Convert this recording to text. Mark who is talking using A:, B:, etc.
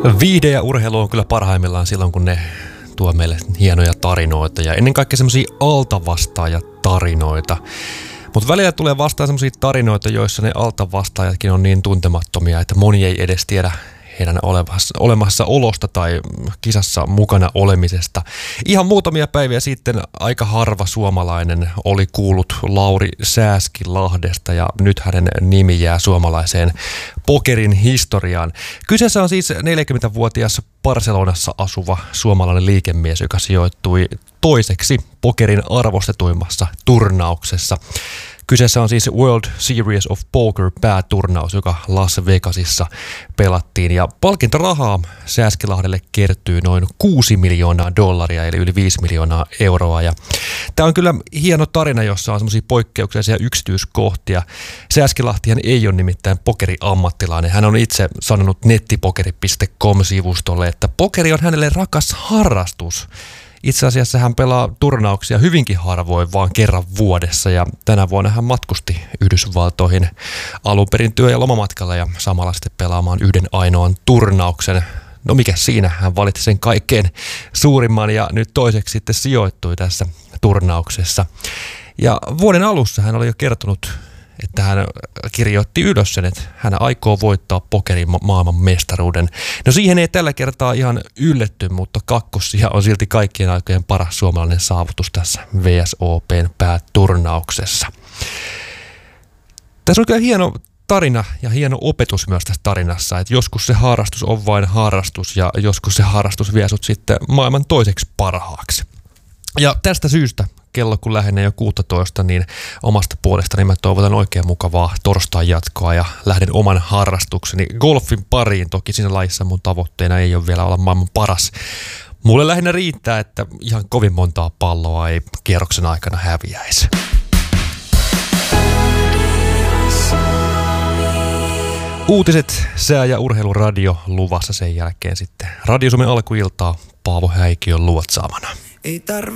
A: Viihde ja urheilu on kyllä parhaimmillaan silloin, kun ne tuo meille hienoja tarinoita ja ennen kaikkea semmosia altavastaajat-tarinoita. Mutta välillä tulee vastaan semmosia tarinoita, joissa ne altavastaajatkin on niin tuntemattomia, että moni ei edes tiedä heidän olemassaolosta tai kisassa mukana olemisesta. Ihan muutamia päiviä sitten aika harva suomalainen oli kuullut Lauri Sääskilahdesta ja nyt hänen nimi jää suomalaiseen pokerin historiaan. Kyseessä on siis 40-vuotias Barcelonassa asuva suomalainen liikemies, joka sijoittui toiseksi pokerin arvostetuimmassa turnauksessa. Kyseessä on siis World Series of Poker pääturnaus, joka Las Vegasissa pelattiin. Ja palkintorahaa Sääskilahdelle kertyy noin $6 miljoonaa eli yli 5 miljoonaa euroa. Ja tämä on kyllä hieno tarina, jossa on semmoisia poikkeuksellisia yksityiskohtia. Sääskilahtihan ei ole nimittäin pokeriammattilainen. Hän on itse sanonut nettipokeri.com-sivustolle, että pokeri on hänelle rakas harrastus. Itse asiassa hän pelaa turnauksia hyvinkin harvoin, vaan kerran vuodessa, ja tänä vuonna hän matkusti Yhdysvaltoihin alun perin työ- ja lomamatkalla ja samalla sitten pelaamaan yhden ainoan turnauksen. No mikä siinä, hän valitsi sen kaikkein suurimman ja nyt toiseksi sitten sijoittui tässä turnauksessa. Ja vuoden alussa hän oli jo kertonut, että hän kirjoitti ylös sen, että hän aikoo voittaa pokerin maailman mestaruuden. No siihen ei tällä kertaa ihan ylletty, mutta kakkossija on silti kaikkien aikojen paras suomalainen saavutus tässä VSOPn pääturnauksessa. Tässä on kyllä hieno tarina ja hieno opetus myös tässä tarinassa, että joskus se harrastus on vain harrastus ja joskus se harrastus vie sut sitten maailman toiseksi parhaaksi. Ja tästä syystä kello kun lähenee jo 16, niin omasta puolestani mä toivotan oikein mukavaa torstain jatkoa ja lähden oman harrastukseni golfin pariin. Toki siinä lajissa mun tavoitteena ei ole vielä olla maailman paras. Mulle lähinnä riittää, että ihan kovin montaa palloa ei kierroksen aikana häviäisi. Uutiset, sää- ja urheiluradio luvassa sen jälkeen sitten Radio Suomen alkuiltaa Paavo Häikiön luotsaamana.